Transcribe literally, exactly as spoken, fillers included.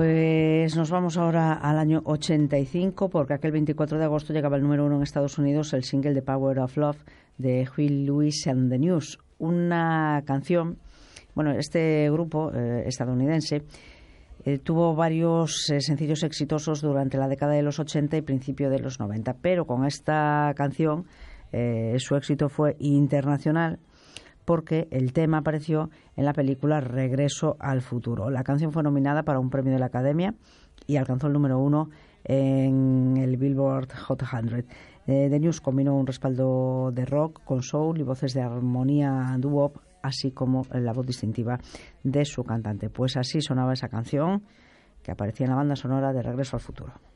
Pues nos vamos ahora al año ochenta y cinco, porque aquel veinticuatro de agosto llegaba el número uno en Estados Unidos el single The Power of Love de Huey Lewis and the News, una canción, bueno, este grupo eh, estadounidense eh, tuvo varios eh, sencillos exitosos durante la década de los ochenta y principio de los noventa, pero con esta canción eh, su éxito fue internacional, porque el tema apareció en la película Regreso al Futuro. La canción fue nominada para un premio de la Academia y alcanzó el número uno en el Billboard Hot cien. Eh, The News combinó un respaldo de rock con soul y voces de armonía doo-wop, así como la voz distintiva de su cantante. Pues así sonaba esa canción que aparecía en la banda sonora de Regreso al Futuro.